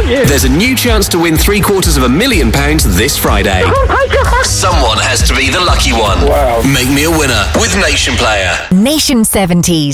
you. There's a new chance to win £750,000 this Friday. Oh my God. Someone has to be the lucky one. Wow. Make me a winner with Nation Player. Nation 70s.